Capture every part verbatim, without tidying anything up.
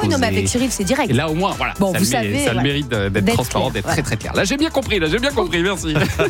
oui, non, mais posé. avec Cyril, c'est direct. Et là, au moins, voilà, Bon, ça, vous le, mérite, savez, ça le ouais. mérite d'être, D'être transparent, clair, d'être ouais. très très clair. Là, j'ai bien compris, là, j'ai bien compris, merci.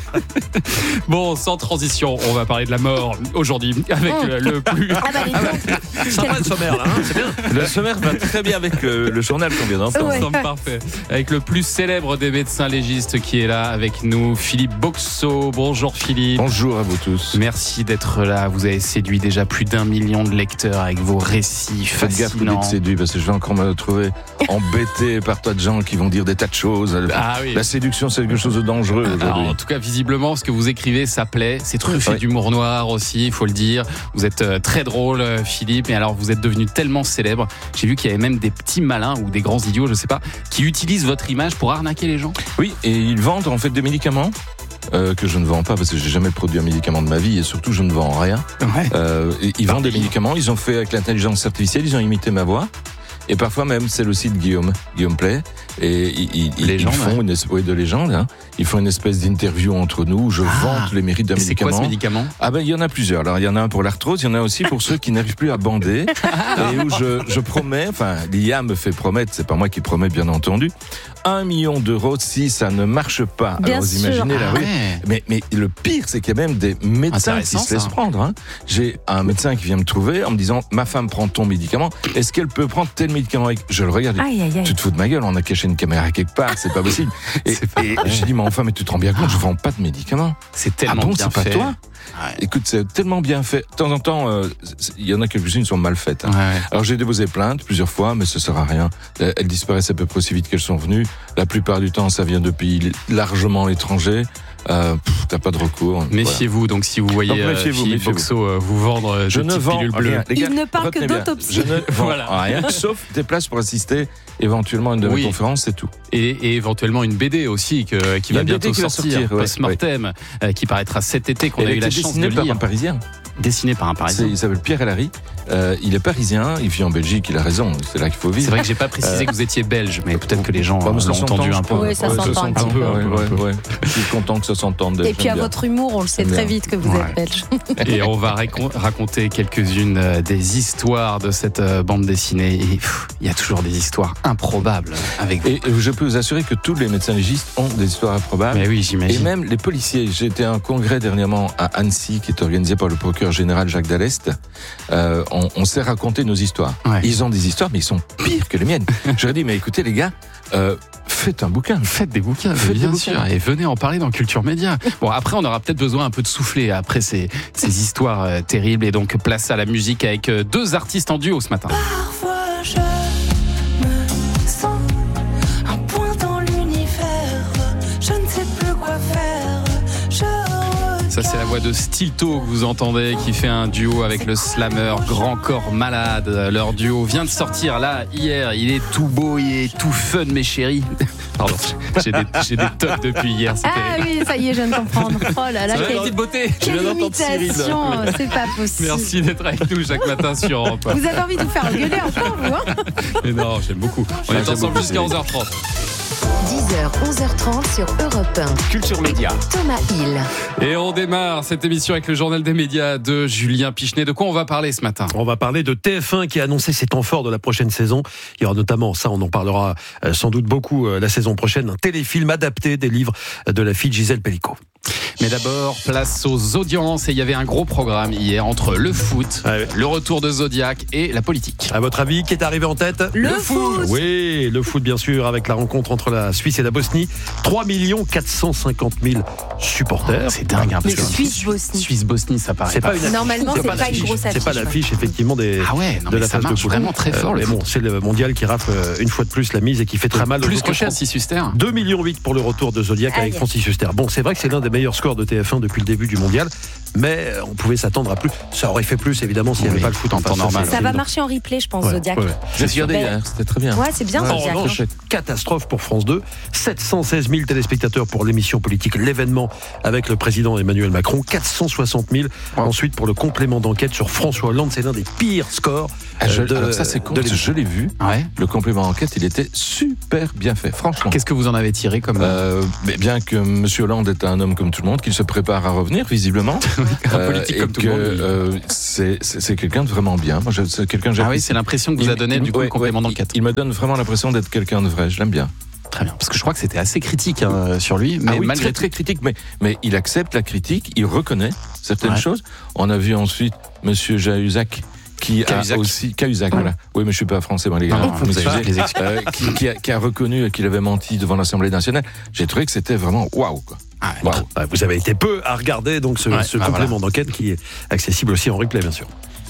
Bon, sans transition, on va parler de la mort aujourd'hui avec Oh. le, le plus. Ah bah, les gars. Sympa le sommaire là, hein, c'est bien. Le sommaire va très bien avec le, le journal qu'on vient d'entendre. Ouais. Ensemble, parfait. Avec le plus célèbre des médecins légistes qui est là avec nous, Philippe Boxeau. Bonjour Philippe. Bonjour à vous tous. Merci d'être là. Vous avez séduit déjà plus d'un million de lecteurs avec vos récits Faites gaffe que fascinants. d'être séduit parce que je vais encore me retrouver embêté par tas de gens qui vont dire des tas de choses. Ah oui. La séduction, c'est quelque chose de dangereux Alors, aujourd'hui. en tout cas, visiblement, ce que vous écrivez, ça plaît. C'est truffé Oui. d'humour noir aussi, il faut le dire. Vous êtes euh, très drôle, euh, Philippe. Et alors, vous êtes devenu tellement célèbre. J'ai vu qu'il y avait même des petits malins ou des grands idiots, je sais pas, qui utilisent votre image pour arnaquer les gens. Oui, et ils vendent en fait des médicaments euh, que je ne vends pas parce que j'ai jamais produit un médicament de ma vie et surtout je ne vends rien. Ouais. Euh, et ils vendent des médicaments, ils ont fait avec l'intelligence artificielle, ils ont imité ma voix. Et parfois même celle aussi de Guillaume, Guillaume Play. Et ils, ils, Légende, ils font ouais. une espèce oui, de légende. Hein. Ils font une espèce d'interview entre nous où je Ah. vante les mérites d'un Et c'est médicament. quoi ce médicament? Ah ben il y en a plusieurs. Alors il y en a un pour l'arthrose, il y en a aussi pour ceux qui n'arrivent plus à bander et où je, je promets, enfin l'I A me fait promettre, c'est pas moi qui promets bien entendu, un million d'euros si ça ne marche pas. Bien Alors vous sûr. imaginez la Ah rue. ouais. Mais, mais le pire, c'est qu'il y a même des médecins qui Intéressant, se laissent ça. prendre. Hein. J'ai un médecin qui vient me trouver en me disant « Ma femme prend ton médicament, est-ce qu'elle peut prendre tel médicament ?» Je le regarde, Aïe, aïe, aïe. tu te fous de ma gueule, on a caché une caméra quelque part, c'est pas possible. Et, C'est pas et vrai. j'ai dit « Mais enfin, mais tu te rends bien compte, je vends pas de médicaments. » C'est Ah tellement bon, bien c'est pas fait. toi? Ouais. Écoute, c'est tellement bien fait. De temps en temps, euh, c'est- il y en a quelques-unes qui sont mal faites. Hein. Ouais. Alors j'ai déposé plainte plusieurs fois, mais ça sert à rien. Elles elles disparaissent à peu près aussi vite qu'elles sont venues. La plupart du temps, ça vient de pays largement étrangers. Euh, pff, t'as pas de recours. Méfiez-vous, donc si vous voyez Donc, euh, méfiez-vous, Philippe méfiez-vous. Boxeau euh, vous vendre euh, Je des ne petites vends pilules bleues. rien. Les gars, Il ne parle que retenez bien, d'autopsie. Je ne vends Voilà. rien, sauf des places pour assister éventuellement à une de mes Oui. conférences, c'est tout. Et, et éventuellement une B D aussi que, qui Il y a va une B D bientôt qui va sortir, sortir, ouais, Post-Mortem, euh, qui paraîtra cet été, qu'on Elle a a eu la été chance de dessinée par lire. un Parisien. Dessiné par un C'est- Parisien. Il s'appelle Pierre Hellary. Euh, il est parisien, il vit en Belgique, il a raison, c'est là qu'il faut vivre. C'est vrai que j'ai pas précisé que vous étiez belge, mais peut-être que les gens Ouais, mais euh, ça l'ont s'entend, entendu je un peu. pense. Ouais, ça Ouais, s'entend un petit peu, ouais, un peu, ouais, un peu. ouais. Je suis content que ça s'entende. Et puis j'aime à bien. votre humour, on le sait J'aime très bien. vite que vous Ouais. êtes belge. Et on va racon- raconter quelques-unes euh, des histoires de cette euh, bande dessinée. Et pff, il y a toujours des histoires improbables avec vous. Et et je peux vous assurer que tous les médecins légistes ont des histoires improbables. Mais oui, Et j'imagine. même les policiers. J'ai été à un congrès dernièrement à Annecy qui est organisé par le procureur général Jacques Dallest. Euh, on, on s'est raconté nos histoires. Ouais. Ils ont des histoires, mais ils sont pires que les miennes. J'aurais dit, mais écoutez les gars, euh, faites un bouquin. Faites des bouquins, Faites bien des sûr, bouquins. et venez en parler dans Culture Média. Bon, après, on aura peut-être besoin un peu de souffler après ces, ces histoires euh, terribles. Et donc, place à la musique avec euh, deux artistes en duo ce matin. Parfois je me sens un point dans l'univers. Je ne sais plus quoi faire. Je Ça, c'est la voix de Stilto que vous entendez, qui fait un duo avec le slammer Grand Corps Malade. Leur duo vient de sortir là, hier. Il est tout beau, il est tout fun, mes chéris. Pardon, j'ai des, j'ai des tops depuis hier, c'est Ah terrible. oui, ça y est, je viens de comprendre. Oh là là, Ça va, quelle, petite beauté. Je viens quelle d'entendre Cyril, là. imitation, c'est pas possible. Merci d'être avec nous chaque matin sur Europe un. Vous avez envie de vous faire engueuler encore, vous, hein? Mais non, j'aime beaucoup. On est j'aime ensemble beaucoup, jusqu'à onze heures trente. dix heures, onze heures trente sur Europe un. Culture Média. Thomas Hill. Et on démarre cette émission avec le journal des médias de Julien Pichenet. De quoi on va parler ce matin? On va parler de T F un qui a annoncé ses temps forts de la prochaine saison. Il y aura notamment, ça on en parlera euh, sans doute beaucoup euh, la saison prochaine, un téléfilm adapté des livres de la fille de Gisèle Pellicot. Mais d'abord, place aux audiences. Et il y avait un gros programme hier entre le foot, Ah oui. le retour de Zodiac et la politique. À votre avis, qui est arrivé en tête? Le foot. Oui, le foot bien sûr, avec la rencontre entre la Suisse et la Bosnie. trois millions quatre cent cinquante mille supporters. C'est dingue, hein, parce Mais que Suisse-Bosnie. Suisse-Bosnie, ça paraît C'est pas une affiche. Normalement, c'est pas une l'affiche. grosse C'est pas affiche, l'affiche, effectivement, des, Ah ouais, non, de mais la ça phase de marche poule. vraiment très fort, Euh, le mais bon, foot. c'est le mondial qui rafle euh, une fois de plus la mise et qui fait très mal aux Plus autres que chaînes. Francis Huster. deux virgule huit millions pour le retour de Zodiac avec Aïe. Francis Huster. Bon, c'est vrai que c'est l'un des meilleurs scores de T F un depuis le début du mondial, mais on pouvait s'attendre à plus. Ça aurait fait plus, évidemment, s'il n'y avait Oui, pas le foot en en temps face. normal. c'est Ça va évident. marcher en replay, je pense, Ouais, Zodiac. ouais, ouais. J'ai regardé Ben- hier, c'était très bien. Ouais, c'est bien, En Zodiac. hein. revanche, catastrophe pour France deux. sept cent seize mille téléspectateurs pour l'émission politique L'événement avec le président Emmanuel Macron. quatre cent soixante mille ensuite pour le complément d'enquête sur François Hollande. C'est l'un des pires scores. Ah, je- euh, de- alors ça c'est con, de parce que l'émission. je l'ai vu. Ouais. Le complément d'enquête, il était super bien fait, franchement. Qu'est-ce que vous en avez tiré comme. Euh, mais bien que M. Hollande est un homme comme tout le monde, montre qu'il se prépare à revenir, visiblement. Un politique euh, comme et tout que, le monde. euh, c'est, c'est, c'est quelqu'un de vraiment bien. Moi, je, c'est quelqu'un que Ah oui, j'apprécie. c'est l'impression que vous Il- a donné il- du coup ouais, le complément ouais, d'enquête. Il, il me donne vraiment l'impression d'être quelqu'un de vrai. Je l'aime bien. Très bien, parce que je crois que c'était assez critique hein, sur lui, mais ah oui, malgré très, très critique, mais, mais il accepte la critique, il reconnaît certaines Ouais. choses. On a vu ensuite Monsieur Cahuzac qui Cahuzac. a aussi Cahuzac, voilà. Oui, mais je suis pas français, moi les gars. Non, Vous vous avez m'excusez. les excuses. Euh, qui, qui, a, qui a reconnu qu'il avait menti devant l'Assemblée nationale. J'ai trouvé que c'était vraiment waouh, quoi. Ah, ouais. Waouh. Ouais, Vous avez été peu à regarder donc ce, Ouais, ce bah complément voilà. d'enquête qui est accessible aussi en replay, bien sûr.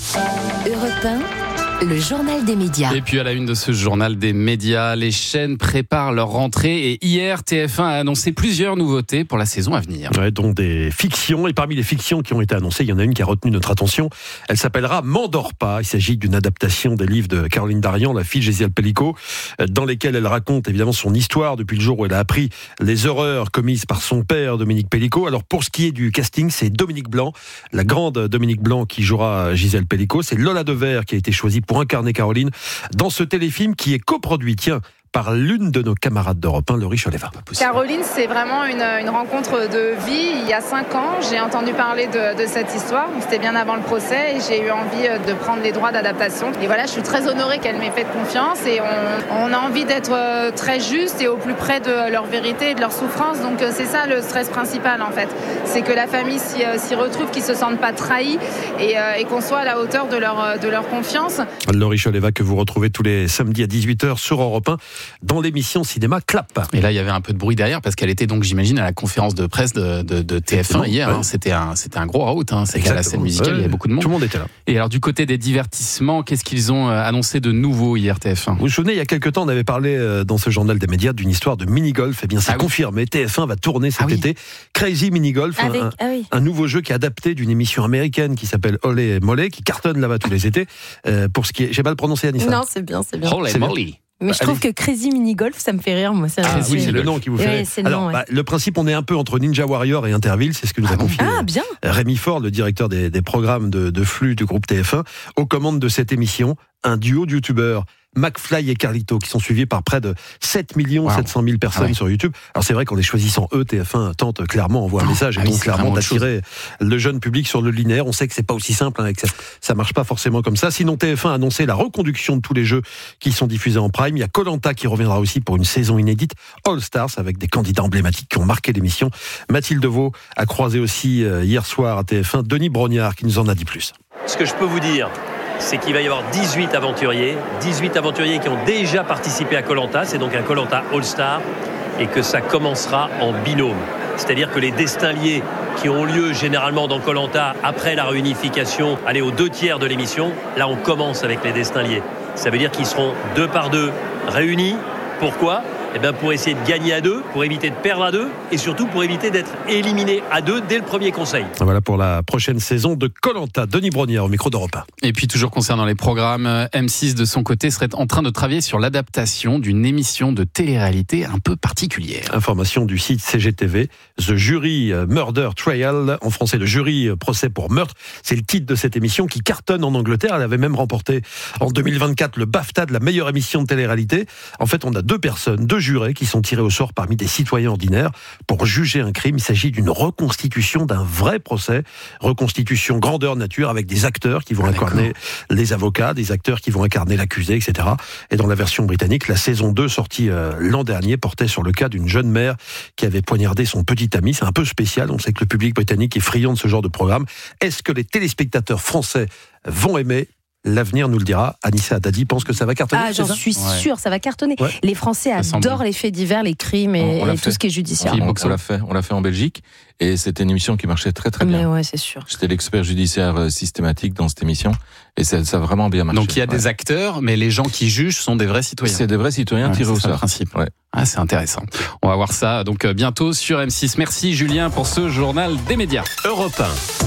Europe un, le journal des médias. Et puis à la une de ce journal des médias, les chaînes préparent leur rentrée et hier T F un a annoncé plusieurs nouveautés pour la saison à venir. Ouais, dont des fictions. Et parmi les fictions qui ont été annoncées, il y en a une qui a retenu notre attention. Elle s'appellera M'endors pas. Il s'agit d'une adaptation des livres de Caroline Darian, la fille de Gésiel Pellico, dans lesquels elle raconte évidemment son histoire depuis le jour où elle a appris les horreurs commises par son père, Dominique Pellico. Alors pour ce qui est du casting, c'est Dominique Blanc, la grande Dominique Blanc qui jouera Gisèle Pellico. C'est Lola Devers qui a été choisie pour incarner Caroline dans ce téléfilm qui est coproduit, tiens, par l'une de nos camarades d'Europe un, Laurie Choleva. Caroline, c'est vraiment une, une rencontre de vie. Il y a cinq ans, j'ai entendu parler de, de cette histoire. C'était bien avant le procès et j'ai eu envie de prendre les droits d'adaptation. Et voilà, je suis très honorée qu'elle m'ait fait confiance et on, on a envie d'être très juste et au plus près de leur vérité et de leur souffrance. Donc c'est ça le stress principal en fait. C'est que la famille s'y, s'y retrouve, qu'ils ne se sentent pas trahis et, et qu'on soit à la hauteur de leur, de leur confiance. Laurie Choleva que vous retrouvez tous les samedis à dix-huit heures sur Europe un dans l'émission Cinéma Clap. Et là, il y avait un peu de bruit derrière parce qu'elle était donc, j'imagine, à la conférence de presse de, de, de T F un hier. Ouais. Hein. C'était un, c'était un gros out. Hein. C'est qu'à la scène musicale, Ouais, il y avait beaucoup de monde. Tout le monde était là. Et alors, du côté des divertissements, qu'est-ce qu'ils ont euh, annoncé de nouveau hier, T F un? Vous vous souvenez, il y a quelques temps, on avait parlé euh, dans ce journal des médias d'une histoire de mini-golf. Eh bien, c'est Ah oui. confirmé. T F un va tourner cet Ah oui. été Crazy Mini-Golf, Avec, un, ah oui. un nouveau jeu qui est adapté d'une émission américaine qui s'appelle Olé et Mollet, qui cartonne là-bas tous les étés. Euh, pour ce qui est, j'ai mal prononcé, Anissa. Non, c'est bien, c'est bien. Holy C'est bien. moly. Mais je trouve que Crazy Mini Golf, ça me fait rire, moi. Ça, Ah Crazy oui, c'est Mini le Golf. nom qui vous Oui, fait. c'est le Alors, nom, ouais. bah, le principe, on est un peu entre Ninja Warrior et Interville, c'est ce que nous a confié Ah, bien. Rémi Ford, le directeur des, des programmes de, de flux du groupe T F un, aux commandes de cette émission, un duo de youtubeurs, McFly et Carlito, qui sont suivis par près de sept millions sept cent mille personnes Ah ouais. sur YouTube. Alors c'est vrai qu'en les choisissant eux, T F un tente clairement, envoie un message ah et oui, donc c'est clairement vraiment autre d'attirer le jeune public sur le linéaire. On sait que c'est pas aussi simple, hein, et que ça, ça marche pas forcément comme ça. Sinon, T F un a annoncé la reconduction de tous les jeux qui sont diffusés en prime. Il y a Koh-Lanta qui reviendra aussi pour une saison inédite, All Stars, avec des candidats emblématiques qui ont marqué l'émission. Mathilde Vaux a croisé aussi euh, hier soir à T F un Denis Brognard qui nous en a dit plus. Ce que je peux vous dire, c'est qu'il va y avoir dix-huit aventuriers, dix-huit aventuriers qui ont déjà participé à Koh-Lanta, c'est donc un Koh-Lanta All-Star, et que ça commencera en binôme. C'est-à-dire que les destins liés qui ont lieu généralement dans Koh-Lanta après la réunification, aller aux deux tiers de l'émission, là on commence avec les destins liés. Ça veut dire qu'ils seront deux par deux réunis. Pourquoi ? Eh bien pour essayer de gagner à deux, pour éviter de perdre à deux, et surtout pour éviter d'être éliminé à deux dès le premier conseil. Voilà pour la prochaine saison de Koh-Lanta. Denis Brognard au micro d'Europe un. Et puis toujours concernant les programmes, M six de son côté serait en train de travailler sur l'adaptation d'une émission de télé-réalité un peu particulière. Information du site C G T V, The Jury Murder Trial, en français le jury procès pour meurtre, c'est le titre de cette émission qui cartonne en Angleterre. Elle avait même remporté en deux mille vingt-quatre le BAFTA de la meilleure émission de télé-réalité. En fait, on a deux personnes, deux jurés qui sont tirés au sort parmi des citoyens ordinaires pour juger un crime. Il s'agit d'une reconstitution d'un vrai procès, reconstitution grandeur nature avec des acteurs qui vont Ah, incarner les avocats, des acteurs qui vont incarner l'accusé, et cetera. Et dans la version britannique, la saison deux sortie euh, l'an dernier portait sur le cas d'une jeune mère qui avait poignardé son petit ami. C'est un peu spécial, on sait que le public britannique est friand de ce genre de programme. Est-ce que les téléspectateurs français vont aimer ? L'avenir nous le dira. Anissa Haddadi pense que ça va cartonner. Ah, c'est j'en ça suis Ouais. sûre, ça va cartonner. Ouais. Les Français Ça semble adorent les faits divers, les crimes et, On- on l'a et fait. tout ce qui est judiciaire. Philippe On, Boxon. on l'a fait, on l'a fait en Belgique, et c'était une émission qui marchait très très Mais bien. ouais, c'est sûr. J'étais l'expert judiciaire euh, systématique dans cette émission, et ça, ça a vraiment bien marché. Donc il y a des Ouais. acteurs, mais les gens qui jugent sont des vrais citoyens. C'est des vrais citoyens Ouais, tirés c'est au ça le sort. principe. Ouais. Ah, c'est intéressant. On va voir ça donc euh, bientôt sur M six. Merci Julien pour ce journal des médias. Europe un.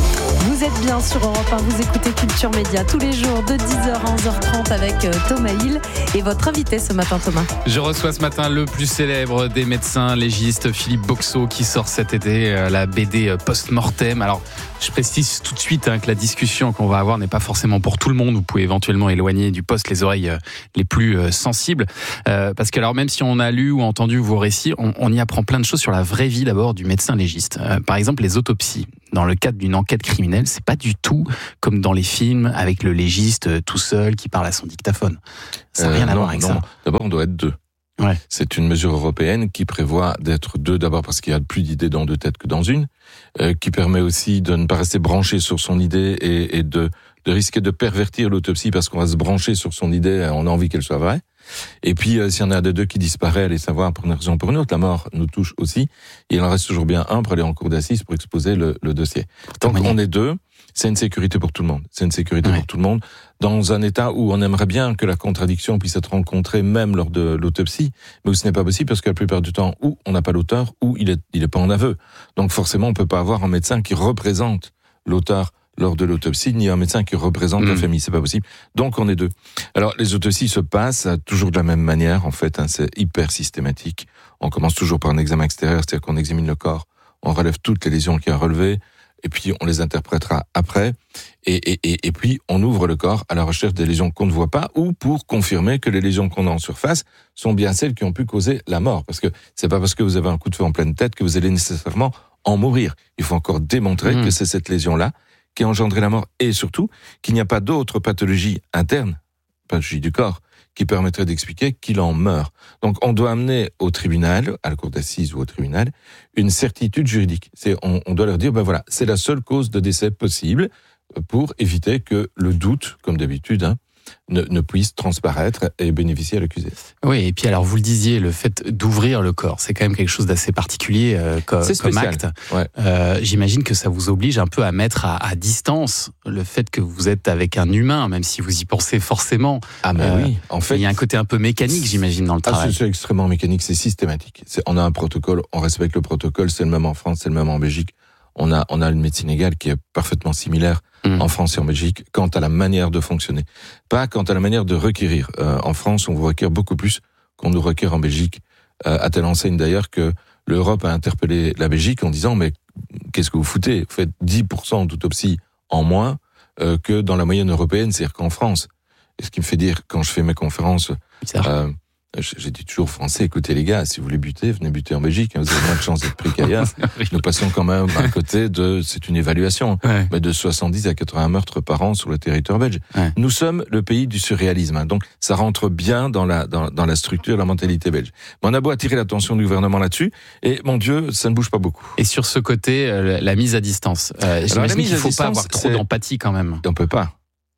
Vous êtes bien sur Europe un, vous écoutez Culture Média tous les jours de dix heures à onze heures trente avec Thomas Hill et votre invité ce matin, Thomas. Je reçois ce matin le plus célèbre des médecins légistes, Philippe Boxeau, qui sort cet été la B D Post-Mortem. Alors, je précise tout de suite hein, que la discussion qu'on va avoir n'est pas forcément pour tout le monde. Vous pouvez éventuellement éloigner du poste les oreilles les plus euh, sensibles. Euh, parce que alors, même si on a lu ou entendu vos récits, on, on y apprend plein de choses sur la vraie vie d'abord du médecin légiste. Euh, par exemple, les autopsies. Dans le cadre d'une enquête criminelle, c'est pas du tout comme dans les films avec le légiste euh, tout seul qui parle à son dictaphone. Ça n'a Euh, rien à non, voir avec non. ça. D'abord, on doit être deux. Ouais. C'est une mesure européenne qui prévoit d'être deux, d'abord parce qu'il y a plus d'idées dans deux têtes que dans une, euh, qui permet aussi de ne pas rester branché sur son idée et, et de, de risquer de pervertir l'autopsie parce qu'on va se brancher sur son idée, on a envie qu'elle soit vraie. Et puis, euh, s'il y en a des deux qui disparaît, allez savoir pour une raison ou pour une autre, la mort nous touche aussi, et il en reste toujours bien un pour aller en cour d'assises pour exposer le, le dossier. Donc, témoigner. on est deux. C'est une sécurité pour tout le monde. C'est une sécurité Ouais. pour tout le monde. Dans un état où on aimerait bien que la contradiction puisse être rencontrée même lors de l'autopsie, mais où ce n'est pas possible parce que la plupart du temps, ou on n'a pas l'auteur, ou il est, il est pas en aveu. Donc forcément, on peut pas avoir un médecin qui représente l'auteur lors de l'autopsie, ni un médecin qui représente Mmh. la famille. C'est pas possible. Donc on est deux. Alors les autopsies se passent toujours de la même manière. En fait, hein, c'est hyper systématique. On commence toujours par un examen extérieur, c'est-à-dire qu'on examine le corps, on relève toutes les lésions qu'il y a relevées, et puis on les interprétera après, et, et, et, et puis on ouvre le corps à la recherche des lésions qu'on ne voit pas, ou pour confirmer que les lésions qu'on a en surface sont bien celles qui ont pu causer la mort, parce que c'est pas parce que vous avez un coup de feu en pleine tête que vous allez nécessairement en mourir. Il faut encore démontrer Mmh. que c'est cette lésion-là qui a engendré la mort, et surtout qu'il n'y a pas d'autres pathologies internes, pathologies du corps, qui permettrait d'expliquer qu'il en meurt. Donc on doit amener au tribunal, à la cour d'assises ou au tribunal, une certitude juridique. C'est, on, on doit leur dire, ben voilà, c'est la seule cause de décès possible pour éviter que le doute, comme d'habitude, hein, ne, ne puisse transparaître et bénéficier à l'accusé. Oui, et puis alors vous le disiez, le fait d'ouvrir le corps, c'est quand même quelque chose d'assez particulier euh, co- C'est comme spécial. acte. Ouais. Euh, j'imagine que ça vous oblige un peu à mettre à, à distance le fait que vous êtes avec un humain, même si vous y pensez forcément. Ah mais Euh, oui, en fait... Il y a un côté un peu mécanique, j'imagine, dans le Ah, travail. c'est, c'est extrêmement mécanique, c'est systématique. C'est, on a un protocole, on respecte le protocole, c'est le même en France, c'est le même en Belgique. On a, on a une médecine égale qui est parfaitement similaire Mmh. en France et en Belgique quant à la manière de fonctionner. Pas quant à la manière de requérir. Euh, en France, on vous requiert beaucoup plus qu'on nous requiert en Belgique. Euh, à telle enseigne d'ailleurs que l'Europe a interpellé la Belgique en disant mais qu'est-ce que vous foutez ? Vous faites dix pour cent d'autopsies en moins euh, que dans la moyenne européenne, c'est-à-dire qu'en France. Et ce qui me fait dire, quand je fais mes conférences, Bizarre. euh, j'ai dit toujours aux Français, écoutez les gars, si vous voulez buter, venez buter en Belgique, hein, vous avez moins de chances d'être pris qu'ailleurs. Nous passons quand même à côté de, c'est une évaluation, Ouais. mais de soixante-dix à quatre-vingts meurtres par an sur le territoire belge. Ouais. Nous sommes le pays du surréalisme, hein, donc ça rentre bien dans la, dans, dans la structure, la mentalité belge. Mais on a beau attirer l'attention du gouvernement là-dessus, et mon Dieu, ça ne bouge pas beaucoup. Et sur ce côté, euh, la mise à distance. Euh, j'imagine mise qu'il à ne faut distance, pas avoir trop c'est- d'empathie quand même. On peut pas.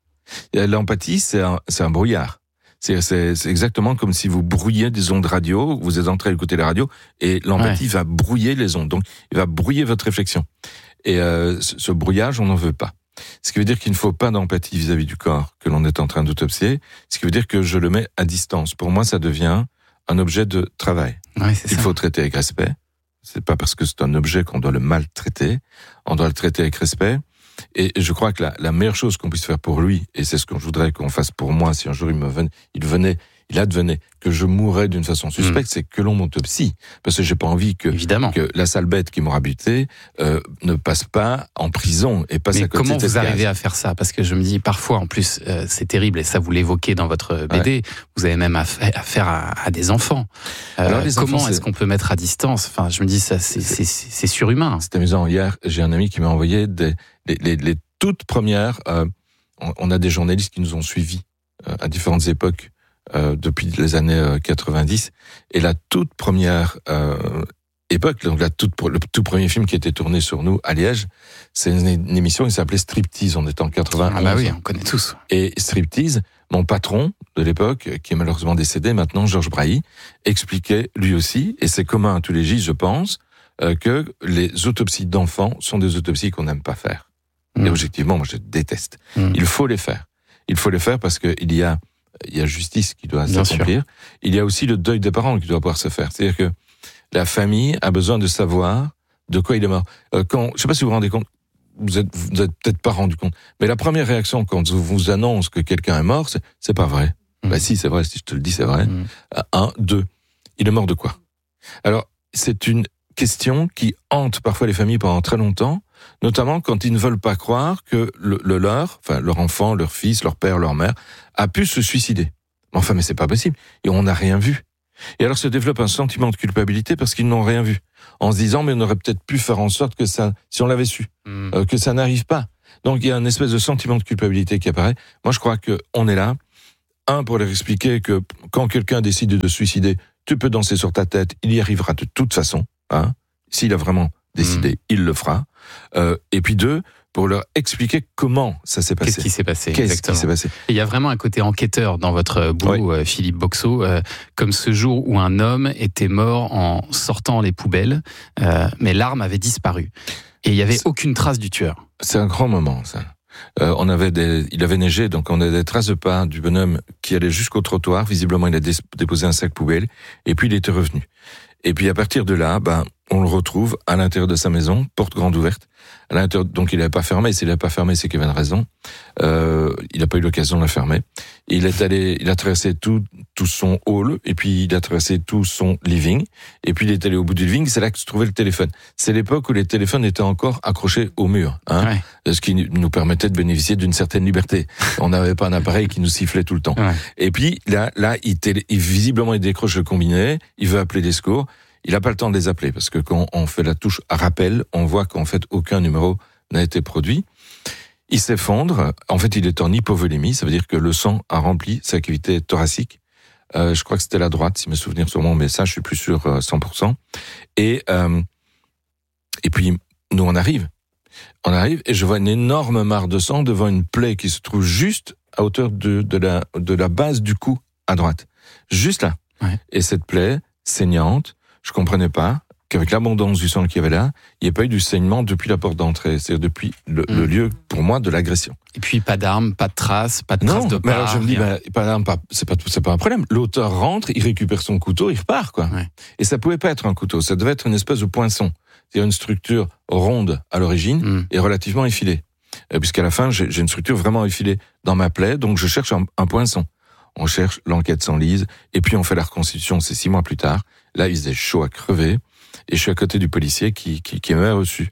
Et l'empathie, c'est un, c'est un brouillard. C'est, c'est, c'est exactement comme si vous brouillez des ondes radio, vous êtes en train d'écouter la radio, et l'empathie va brouiller les ondes. Donc, il va brouiller votre réflexion. Et euh, ce, ce brouillage, on n'en veut pas. Ce qui veut dire qu'il ne faut pas d'empathie vis-à-vis du corps que l'on est en train d'autopsier. Ce qui veut dire que je le mets à distance. Pour moi, ça devient un objet de travail. Ouais, c'est Il ça. faut traiter avec respect. C'est pas parce que c'est un objet qu'on doit le maltraiter. On doit le traiter avec respect. Et je crois que la, la meilleure chose qu'on puisse faire pour lui, et c'est ce que je voudrais qu'on fasse pour moi, si un jour il me venait, il venait, il advenait que je mourrais d'une façon suspecte, Mmh. c'est que l'on m'autopsie. Parce que j'ai pas envie que, Évidemment. que la sale bête qui m'aura buté euh, ne passe pas en prison et passe Mais à côté comment de cette vous arrivez case. à faire ça ? Parce que je me dis, parfois, en plus, euh, c'est terrible, et ça vous l'évoquez dans votre B D, vous avez même affaire affaire à, à des enfants. Euh, Alors, les comment enfants, est-ce c'est- qu'on peut mettre à distance ? Enfin, je me dis, ça, c'est, c'est, c'est, c'est surhumain. C'est amusant. Hier, j'ai un ami qui m'a envoyé des, les, les, les toutes premières. Euh, on, on a des journalistes qui nous ont suivis euh, à différentes époques euh, depuis les années euh, quatre-vingt-dix. Et la toute première euh, époque, donc la toute, le tout premier film qui a été tourné sur nous à Liège, c'est une, une émission qui s'appelait Striptease. On était en quatre-vingt-onze. Ah bah oui, on connaît tous. Et Striptease, mon patron de l'époque, qui est malheureusement décédé maintenant, Georges Brailly, expliquait lui aussi, et c'est commun à tous les gistes, je pense, euh, que les autopsies d'enfants sont des autopsies qu'on n'aime pas faire. Mmh. Et objectivement, moi je déteste. Mmh. Il faut les faire. Il faut les faire parce qu'il y a, il y a justice qui doit Bien s'accomplir. Il y a aussi le deuil des parents qui doit pouvoir se faire. C'est-à-dire que la famille a besoin de savoir de quoi il est mort. Euh, quand, je ne sais pas si vous vous rendez compte, vous êtes, vous êtes peut-être pas rendu compte. Mais la première réaction quand on vous annonce que quelqu'un est mort, c'est, c'est pas vrai. Mmh. Bah si, c'est vrai. Si je te le dis, c'est vrai. Mmh. Un, deux. Il est mort de quoi? Alors, c'est une question qui hante parfois les familles pendant très longtemps, notamment quand ils ne veulent pas croire que le, le leur, enfin leur enfant, leur fils, leur père, leur mère, a pu se suicider. Enfin, mais c'est pas possible. Et on n'a rien vu. Et alors se développe un sentiment de culpabilité parce qu'ils n'ont rien vu. En se disant, mais on aurait peut-être pu faire en sorte que ça, si on l'avait su, mmh. euh, que ça n'arrive pas. Donc il y a une espèce de sentiment de culpabilité qui apparaît. Moi, je crois que on est là, un, pour leur expliquer que quand quelqu'un décide de se suicider, tu peux danser sur ta tête, il y arrivera de toute façon. Hein. S'il a vraiment décidé, mmh. il le fera. Euh, et puis deux, pour leur expliquer comment ça s'est passé. Qu'est-ce qui s'est passé? Qu'est-ce exactement. qui s'est passé? Et il y a vraiment un côté enquêteur dans votre boulot, oui. Philippe Boxeau, euh, comme ce jour où un homme était mort en sortant les poubelles, euh, mais l'arme avait disparu. Et il n'y avait c'est, aucune trace du tueur. C'est un grand moment, ça. Euh, on avait des, il avait neigé, donc on avait des traces de pas du bonhomme qui allait jusqu'au trottoir. Visiblement, il a dé, déposé un sac poubelle, et puis il était revenu. Et puis à partir de là, ben, on le retrouve à l'intérieur de sa maison, porte grande ouverte. À l'intérieur, donc il n'avait pas fermé. S'il n'avait pas fermé, c'est qu'il avait une raison. Euh, il n'a pas eu l'occasion de la fermer. Et il est allé, il a traversé tout, tout son hall, et puis il a traversé tout son living. Et puis il est allé au bout du living. C'est là que se trouvait le téléphone. C'est l'époque où les téléphones étaient encore accrochés au mur, hein, ouais. Ce qui nous permettait de bénéficier d'une certaine liberté. On n'avait pas un appareil qui nous sifflait tout le temps. Ouais. Et puis là, là, il, télé, il visiblement il décroche le combiné. Il veut appeler des secours. Il n'a pas le temps de les appeler parce que quand on fait la touche rappel, on voit qu'en fait aucun numéro n'a été produit. Il s'effondre. En fait, il est en hypovolémie. Ça veut dire que le sang a rempli sa cavité thoracique. Euh, je crois que c'était la droite, si mes souvenirs sont bons, mais ça, je suis plus sûr euh, cent pour cent. Et euh, et puis nous on arrive, on arrive et je vois une énorme mare de sang devant une plaie qui se trouve juste à hauteur de de la de la base du cou à droite, juste là. Ouais. Et cette plaie saignante. Je comprenais pas qu'avec l'abondance du sang qu'il y avait là, il n'y ait pas eu du saignement depuis la porte d'entrée, c'est-à-dire depuis le, mmh. le lieu, pour moi, de l'agression. Et puis pas d'armes, pas de traces, pas de traces de pas. Mais alors je me dis, bah, pas d'armes, pas, c'est pas, c'est pas un problème. L'auteur rentre, il récupère son couteau, il repart, quoi. Ouais. Et ça pouvait pas être un couteau, ça devait être une espèce de poinçon, c'est-à-dire une structure ronde à l'origine mmh. et relativement effilée. Euh, puisqu'à la fin, j'ai, j'ai une structure vraiment effilée dans ma plaie, donc je cherche un, un poinçon. On cherche, l'enquête s'enlise, et puis on fait la reconstitution, c'est six mois plus tard. Là, il faisait chaud à crever, et je suis à côté du policier qui, qui, qui m'avait reçu.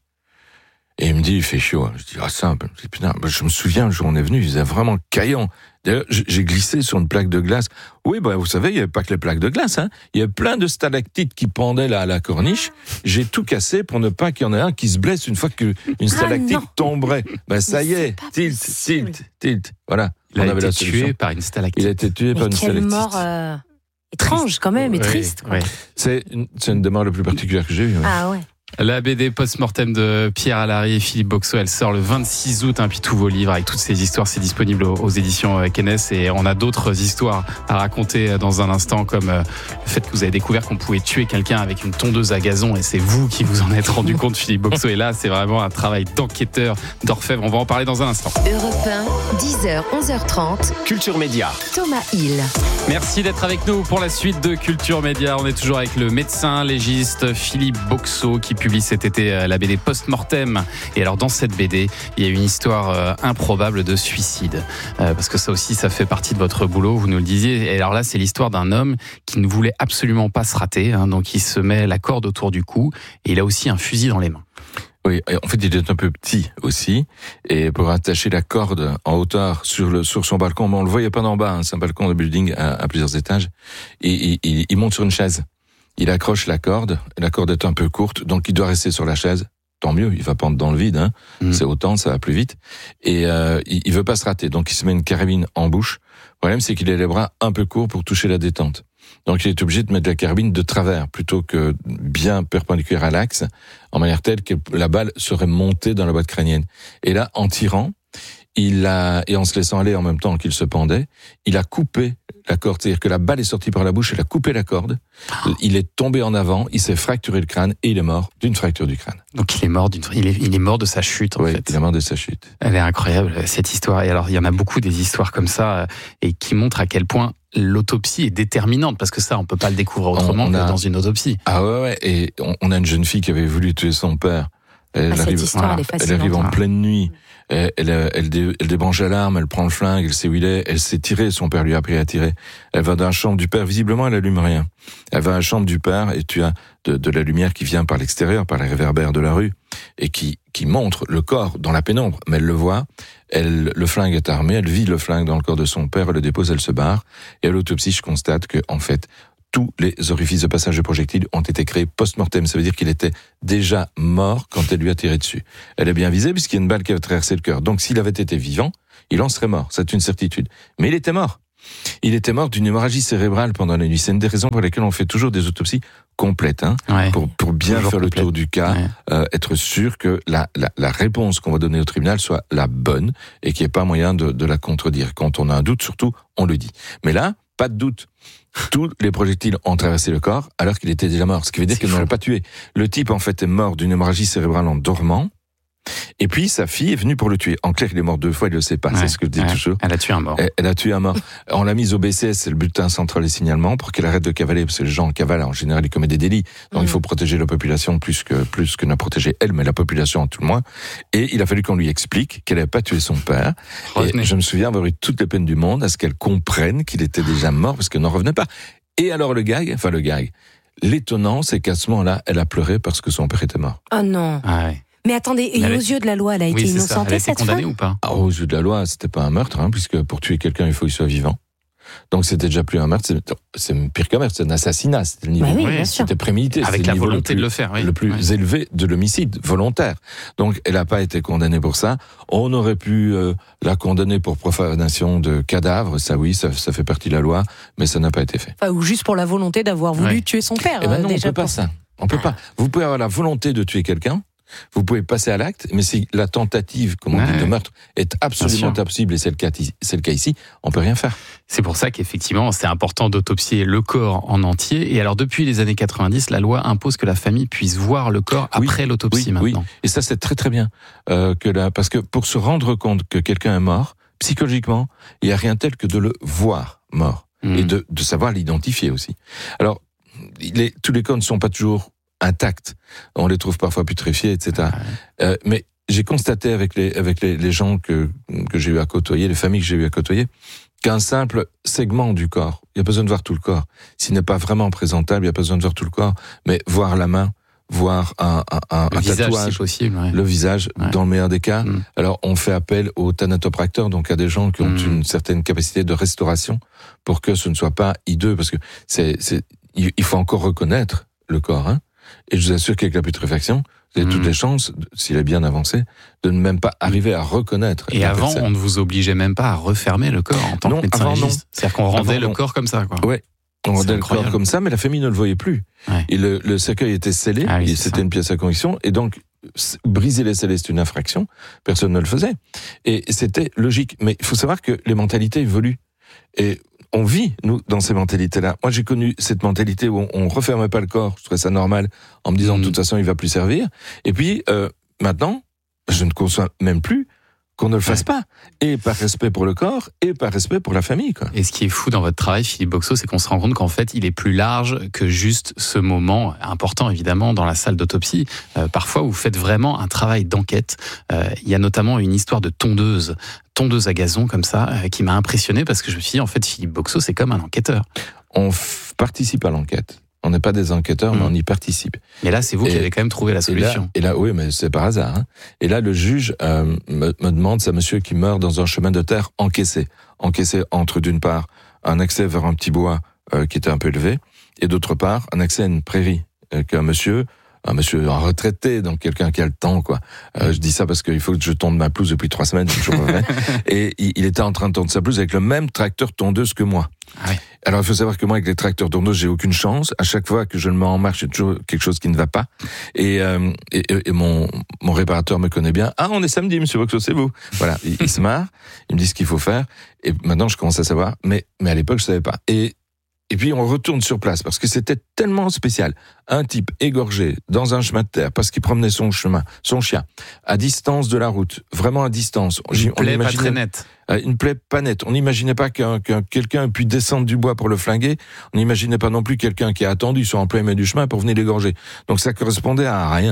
Et il me dit, il fait chaud. Je dis, ah, simple. Je dis, putain, je me souviens, le jour où on est venu, il faisait vraiment caillant. D'ailleurs, j'ai glissé sur une plaque de glace. Oui, bah, vous savez, il n'y avait pas que les plaques de glace, hein. Il y avait plein de stalactites qui pendaient là à la corniche. J'ai tout cassé pour ne pas qu'il y en ait un qui se blesse une fois qu'une stalactite ah, tomberait. Ben, ça y est, tilt, tilt, tilt. Voilà. Il a été tué par une stalactite. Il a été tué Mais par une quelle stalactite. mort euh, étrange quand même, et ouais, triste. Quoi. Ouais. C'est une, c'est une des morts les plus particulières que j'ai eues. Ouais. Ah ouais. La B D post-mortem de Pierre Allary et Philippe Boxeau, elle sort le vingt-six août, hein, puis tous vos livres avec toutes ces histoires, c'est disponible aux, aux éditions Kennes, et on a d'autres histoires à raconter dans un instant, comme euh, le fait que vous avez découvert qu'on pouvait tuer quelqu'un avec une tondeuse à gazon, et c'est vous qui vous en êtes rendu compte, Philippe Boxeau, et là c'est vraiment un travail d'enquêteur, d'orfèvre. On va en parler dans un instant. Europe un, dix heures, onze heures trente. Culture Média. Thomas Hill. Merci d'être avec nous pour la suite de Culture Média. On est toujours avec le médecin légiste Philippe Boxeau qui publie cet été la B D Post-Mortem. Et alors dans cette B D, il y a une histoire euh, improbable de suicide. Euh, parce que ça aussi, ça fait partie de votre boulot, vous nous le disiez. Et alors là, c'est l'histoire d'un homme qui ne voulait absolument pas se rater. Hein, donc il se met la corde autour du cou et il a aussi un fusil dans les mains. Oui, en fait, il est un peu petit aussi, et pour attacher la corde en hauteur sur le sur son balcon, mais on le voyait pas d'en bas, hein, c'est un balcon de building à, à plusieurs étages, et il, il monte sur une chaise. Il accroche la corde, la corde est un peu courte, donc il doit rester sur la chaise. Tant mieux, il va pendre dans le vide, hein. Mmh. C'est autant, ça va plus vite. Et euh, il, il veut pas se rater, donc il se met une carabine en bouche. Le problème, c'est qu'il a les bras un peu courts pour toucher la détente. Donc il est obligé de mettre la carabine de travers, plutôt que bien perpendiculaire à l'axe, en manière telle que la balle serait montée dans la boîte crânienne. Et là, en tirant, il a, et en se laissant aller en même temps qu'il se pendait, il a coupé la corde, c'est-à-dire que la balle est sortie par la bouche, il a coupé la corde, oh. Il est tombé en avant, il s'est fracturé le crâne et il est mort d'une fracture du crâne. Donc il est mort d'une, il est, il est mort de sa chute en oui, fait. Il est mort de sa chute. Elle est incroyable cette histoire. Et alors il y en a beaucoup des histoires comme ça et qui montrent à quel point l'autopsie est déterminante, parce que ça on peut pas le découvrir autrement on, on a, que dans une autopsie. Ah ouais ouais, et on, on a une jeune fille qui avait voulu tuer son père Elle, Ah, cette arrive, histoire, elle est elle fascinante. arrive en hein. pleine nuit. Elle, elle, elle, dé, elle débranche l'alarme, elle prend le flingue, elle sait où il est, elle sait tirer, son père lui a appris à tirer. Elle va dans la chambre du père, visiblement elle allume rien. Elle va à la chambre du père et tu as de, de la lumière qui vient par l'extérieur, par les réverbères de la rue, et qui, qui montre le corps dans la pénombre, mais elle le voit. Elle, le flingue est armé, elle vide le flingue dans le corps de son père, elle le dépose, elle se barre. Et à l'autopsie, je constate que, en fait, tous les orifices de passage de projectiles ont été créés post-mortem. Ça veut dire qu'il était déjà mort quand elle lui a tiré dessus. Elle est bien visée puisqu'il y a une balle qui avait traversé le cœur. Donc s'il avait été vivant, il en serait mort. C'est une certitude. Mais il était mort. Il était mort d'une hémorragie cérébrale pendant la nuit. C'est une des raisons pour lesquelles on fait toujours des autopsies complètes, hein, Ouais. pour, pour bien Toujours faire complète. le tour du cas, Ouais. euh, être sûr que la, la, la réponse qu'on va donner au tribunal soit la bonne et qu'il n'y ait pas moyen de, de la contredire. Quand on a un doute, surtout, on le dit. Mais là, pas de doute. Tous les projectiles ont traversé le corps alors qu'il était déjà mort. Ce qui veut dire C'est qu'il ne fou. l'a pas tué. Le type, en fait, est mort d'une hémorragie cérébrale en dormant. Et puis, sa fille est venue pour le tuer. En clair, il est mort deux fois, il le sait pas. Ouais. C'est ce que je dis Ouais. toujours. Elle a tué un mort. Elle, elle a tué un mort. On l'a mise au B C S, c'est le bulletin central des signalements, pour qu'elle arrête de cavaler, parce que les gens en cavale, en général, ils commettent des délits. Donc, Mm. il faut protéger la population plus que, plus que ne protéger elle, mais la population en tout le moins. Et il a fallu qu'on lui explique qu'elle n'avait pas tué son père. Revenez. Et je me souviens avoir eu toutes les peines du monde à ce qu'elle comprenne qu'il était déjà mort, parce qu'elle n'en revenait pas. Et alors, le gag, enfin, le gag. L'étonnant, c'est qu'à ce moment-là, elle a pleuré parce que son père était mort. Oh non. Ah ouais. Mais attendez, et Mais elle aux est- yeux de la loi, elle a été Oui, c'est ça. innocentée, Elle a été cette condamnée femme ou pas? Ah, aux yeux de la loi, c'était pas un meurtre, hein, puisque pour tuer quelqu'un, il faut qu'il soit vivant. Donc c'était déjà plus un meurtre, c'est, c'est pire qu'un meurtre, c'est un assassinat, c'était le niveau. Bah oui, Oui, bien sûr. C'était prémédité, Avec c'était la le niveau le volonté plus- de le faire, oui. le plus Ouais. élevé de l'homicide volontaire. Donc elle n'a pas été condamnée pour ça. On aurait pu euh, la condamner pour profanation de cadavres, ça oui, ça, ça fait partie de la loi, mais ça n'a pas été fait. Enfin, ou juste pour la volonté d'avoir voulu Ouais. tuer son père. Eh ben euh, non, on déjà peut pas pour- ça. On peut pas. Vous pouvez avoir la volonté de tuer quelqu'un, vous pouvez passer à l'acte, mais si la tentative, comme on Ouais. dit, de meurtre est absolument sûr. impossible, et c'est le cas, c'est le cas ici, on peut rien faire. C'est pour ça qu'effectivement, c'est important d'autopsier le corps en entier. Et alors, depuis les années quatre-vingt-dix, la loi impose que la famille puisse voir le corps Oui, après l'autopsie oui, oui. maintenant. Et ça, c'est très très bien. Euh, que la, parce que pour se rendre compte que quelqu'un est mort, psychologiquement, il n'y a rien tel que de le voir mort. Mmh. Et de, de savoir l'identifier aussi. Alors, les, tous les corps ne sont pas toujours intacts. On les trouve parfois putréfiés, et cetera. Ouais. Euh, mais j'ai constaté avec les, avec les, les gens que, que j'ai eu à côtoyer, les familles que j'ai eu à côtoyer, qu'un simple segment du corps, il n'y a pas besoin de voir tout le corps. S'il n'est pas vraiment présentable, il n'y a pas besoin de voir tout le corps, mais voir la main, voir un, un, un, Le un visage, tatouage, si possible. Ouais. le visage, Ouais. dans le meilleur des cas. Mm. Alors, on fait appel au thanatopracteur, donc à des gens qui ont Mm. une certaine capacité de restauration pour que ce ne soit pas hideux, parce que c'est, c'est, il il faut encore reconnaître le corps, hein. Et je vous assure qu'avec la putréfaction, vous avez Mm. toutes les chances, s'il est bien avancé, de ne même pas arriver à reconnaître. Et la avant, personne. on ne vous obligeait même pas à refermer le corps en tant Non, que médecin avant, non. légiste. C'est-à-dire qu'on rendait Avant, le non. corps comme ça, quoi. Ouais. On C'est rendait le incroyable. corps comme ça, mais la famille ne le voyait plus. Ouais. Et le, le cercueil était scellé, Ah oui, et c'est c'était ça. une pièce à conviction, et donc s- briser les scellés, c'est une infraction. Personne ne le faisait. Et c'était logique. Mais il faut savoir que les mentalités évoluent. Et on vit, nous, dans ces mentalités-là. Moi, j'ai connu cette mentalité où on, on refermait pas le corps, je trouvais ça normal, en me disant, Mm. de toute façon, il va plus servir. Et puis, euh, maintenant, je ne conçois même plus qu'on ne le fasse Ouais. pas. Et par respect pour le corps, et par respect pour la famille, quoi. Et ce qui est fou dans votre travail, Philippe Boxeau, c'est qu'on se rend compte qu'en fait, il est plus large que juste ce moment, important évidemment, dans la salle d'autopsie. Euh, parfois, vous faites vraiment un travail d'enquête. Euh, il y a notamment une histoire de tondeuse, tondeuse à gazon comme ça, euh, qui m'a impressionné parce que je me suis dit, en fait, Philippe Boxeau, c'est comme un enquêteur. On f- participe à l'enquête. On n'est pas des enquêteurs, Mm. mais on y participe. Mais là, c'est vous qui Et- avez quand même trouvé la Et là, solution. et là, oui, mais c'est par hasard. Hein. Et là, le juge euh, me, me demande, c'est un monsieur qui meurt dans un chemin de terre encaissé. Encaissé entre, d'une part, un accès vers un petit bois euh, qui était un peu élevé, et d'autre part, un accès à une prairie, euh, qu'un monsieur, un monsieur en retraité, donc quelqu'un qui a le temps, quoi. Euh, je dis ça parce qu'il faut que je tonde ma pelouse depuis trois semaines, c'est toujours vrai. Et il, il était en train de tondre sa pelouse avec le même tracteur tondeuse que moi. Ah oui. Alors, il faut savoir que moi, avec les tracteurs tondeuses, j'ai aucune chance. À chaque fois que je le mets en marche, il y a toujours quelque chose qui ne va pas. Et, euh, et, et mon, mon réparateur me connaît bien. Ah, on est samedi, monsieur Boxeau, c'est vous. Voilà, il, il se marre, il me dit ce qu'il faut faire. Et maintenant, je commence à savoir. Mais, mais à l'époque, je savais pas. Et, et puis, on retourne sur place parce que c'était tellement spécial. Un type égorgé dans un chemin de terre parce qu'il promenait son chemin, son chien, à distance de la route, vraiment à distance. Une plaie pas imaginait- très nette. euh, une plaie pas nette. On n'imaginait pas qu'un, qu'un quelqu'un ait pu descendre du bois pour le flinguer. On n'imaginait pas non plus quelqu'un qui a attendu sur un plein milieu du chemin pour venir l'égorger. Donc ça correspondait à rien.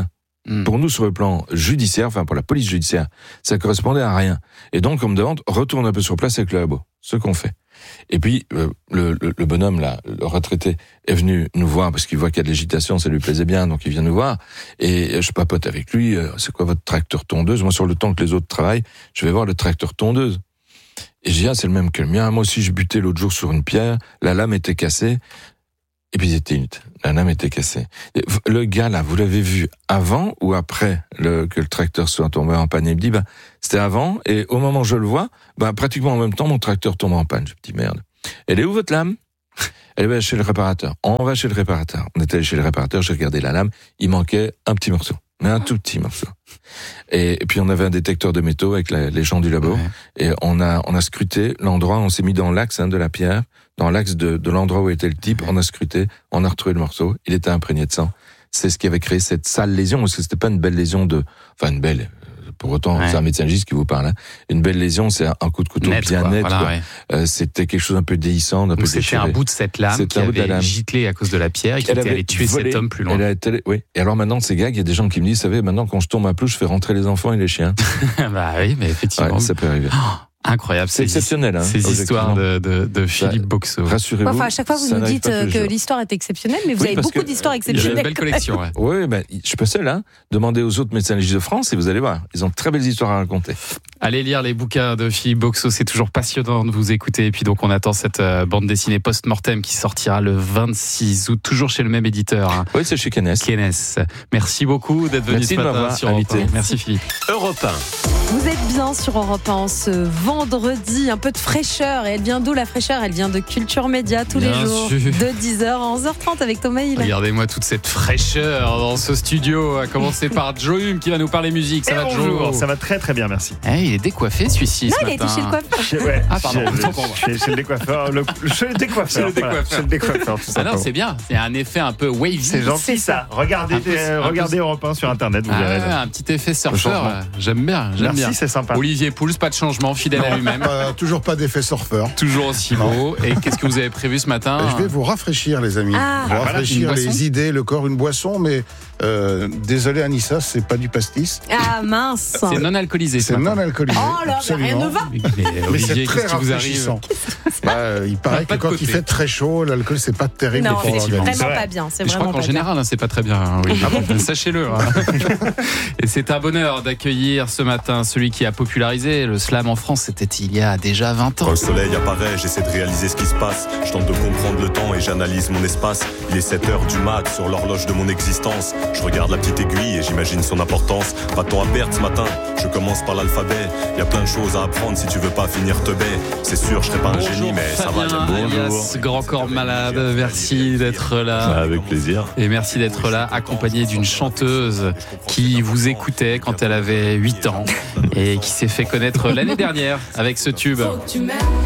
Mmh. Pour nous, sur le plan judiciaire, enfin pour la police judiciaire, ça correspondait à rien. Et donc, on me demande, retourne un peu sur place avec le labo. Ce qu'on fait. Et puis, euh, le, le, le bonhomme, là, le retraité, est venu nous voir parce qu'il voit qu'il y a de l'agitation, ça lui plaisait bien, donc il vient nous voir. Et je papote avec lui, euh, c'est quoi votre tracteur tondeuse? Moi, sur le temps que les autres travaillent, je vais voir le tracteur tondeuse. Et je dis, ah, c'est le même que le mien. Moi aussi, je butais l'autre jour sur une pierre, la lame était cassée. Et puis, c'était une... la lame était cassée. Et le gars, là, vous l'avez vu avant ou après le... que le tracteur soit tombé en panne? Il me dit, bah, c'était avant, et au moment où je le vois, bah, pratiquement en même temps, mon tracteur tombe en panne. Je me dis, merde. Elle est où votre lame? Elle est chez le réparateur. On va chez le réparateur. On est allé chez le réparateur, j'ai regardé la lame, il manquait un petit morceau. Mais un tout petit morceau. Et, et puis on avait un détecteur de métaux avec la, les gens du labo, ouais. Et on a on a scruté l'endroit, on s'est mis dans l'axe hein, de la pierre, dans l'axe de, de l'endroit où était le type, ouais. On a scruté, on a retrouvé le morceau, il était imprégné de sang. C'est ce qui avait créé cette sale lésion, parce que c'était pas une belle lésion de, enfin une belle. Pour autant, ouais. C'est un médecin légiste qui vous parle. Hein. Une belle lésion, c'est un coup de couteau net, bien quoi. net. Voilà, ouais. euh, c'était quelque chose un peu déhissant, un peu déchiré. C'était un bout de cette lame c'était qui avait giclé à cause de la pierre et qui elle était allé tuer volé, cet homme plus loin. Elle a été, oui. Et alors maintenant, ces gars, il y a des gens qui me disent, vous savez, maintenant quand je tombe à plus, je fais rentrer les enfants et les chiens. Bah oui, mais effectivement. Ouais, ça peut arriver. Oh. Incroyable, c'est exceptionnel. Hein, ces histoires de, de, de Philippe Boxeau. Rassurez-vous. Enfin, à chaque fois, vous nous dites que l'histoire est exceptionnelle, mais vous oui, avez beaucoup d'histoires exceptionnelles. Il y a une belle collection. Ouais. Oui, ben, je suis pas seul. Hein. Demandez aux autres médecins légistes de France et vous allez voir. Ils ont de très belles histoires à raconter. Allez lire les bouquins de Philippe Boxeau, c'est toujours passionnant de vous écouter. Et puis donc, on attend cette euh, bande dessinée post-mortem qui sortira le vingt-six août, toujours chez le même éditeur. Hein. Oui, c'est chez Kenes. Kenes. Merci beaucoup d'être venu Merci ce matin sur invité. Europe un. Merci Philippe. Europe un. Vous êtes bien sur Europe un ce vendredi, un peu de fraîcheur. Et elle vient d'où la fraîcheur? Elle vient de Culture Média tous bien les jours, sûr. De dix heures à onze heures trente avec Thomas Hill. Regardez-moi toute cette fraîcheur dans ce studio, à commencer par Joe Hume qui va nous parler musique. Ça Et va bonjour, Joe? Ça va très très bien, merci. Eh, il est décoiffé celui-ci. Non, ce il matin. a été chez le coiffeur. Chez, ouais, ah pardon, chez, chez, chez le décoiffeur. Le, chez le décoiffeur. Chez le décoiffeur. Voilà, chez le décoiffeur tout ah non, c'est bien. C'est un effet un peu wavy. C'est gentil c'est ça. Regardez, un peu, euh, regardez peu... Europe un sur internet, vous ah, verrez. Ouais, un petit effet surfeur. J'aime bien, j'aime merci, bien. C'est sympa. Olivier Pouls, pas de changement, fidèle à lui-même. Euh, toujours pas d'effet surfeur. Toujours aussi beau. Et qu'est-ce que vous avez prévu ce matin? Je vais vous rafraîchir, les amis. Ah, vous rafraîchir voilà, les idées, le corps, une boisson, mais euh, désolé Anissa, c'est pas du pastis. Ah mince. C'est non alcoolisé. C'est non alcoolisé. Oh là, rien ne va. Mais, mais, mais Olivier, c'est très qu'est-ce qui vous arrive? Bah, il paraît que quand il fait très chaud, l'alcool c'est pas terrible. Non, pour c'est l'organisme. vraiment pas bien. C'est je crois qu'en général, hein, c'est pas très bien. Hein, oui. Ah bon, sachez-le. Hein. Et c'est un bonheur d'accueillir ce matin celui qui a popularisé le slam en France. C'était il y a déjà vingt ans. Quand le soleil apparaît, j'essaie de réaliser ce qui se passe. Je tente de comprendre le temps et j'analyse mon espace. Il est sept heures du mat sur l'horloge de mon existence. Je regarde la petite aiguille et j'imagine son importance. Pas de temps à perdre ce matin, je commence par l'alphabet. Il y a plein de choses à apprendre si tu veux pas finir te baie. C'est sûr, je serai pas un Bonjour, génie, mais Fabien, ça va. Bonjour. Grand corps malade, merci d'être là. Avec plaisir. Et merci d'être là, accompagné d'une chanteuse qui vous écoutait quand elle avait huit ans et qui s'est fait connaître l'année dernière avec ce tube. Faut que tu m'aimes.